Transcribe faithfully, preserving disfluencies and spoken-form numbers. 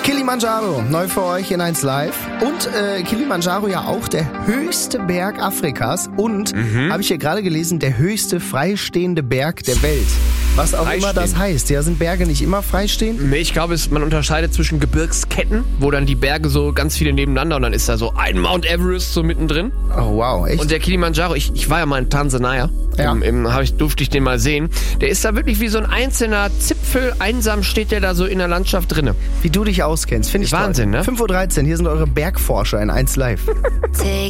Kilimanjaro, neu für euch in eins Live. Und äh, Kilimanjaro ja auch der höchste Berg Afrikas und, mhm. habe ich hier gerade gelesen, der höchste freistehende Berg der Welt. Was auch immer das heißt. Ja, sind Berge nicht immer freistehend? Nee, ich glaube, es, man unterscheidet zwischen Gebirgsketten, wo dann die Berge so ganz viele nebeneinander und dann ist da so ein Mount Everest so mittendrin. Oh wow, echt? Und der Kilimanjaro, ich, ich war ja mal in Tansania, ja. im, im, hab ich, durfte ich den mal sehen. Der ist da wirklich wie so ein einzelner Zipfel, einsam steht der da so in der Landschaft drinne. Wie du dich auskennst, finde ich Wahnsinn, toll. ne? fünf Uhr dreizehn, hier sind eure Bergforscher in eins Live.